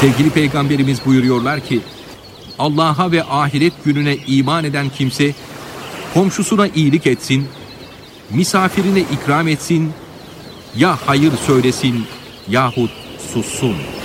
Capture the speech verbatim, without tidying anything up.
Sevgili Peygamberimiz buyuruyorlar ki, Allah'a ve ahiret gününe iman eden kimse, komşusuna iyilik etsin, misafirine ikram etsin, ya hayır söylesin yahut sussun.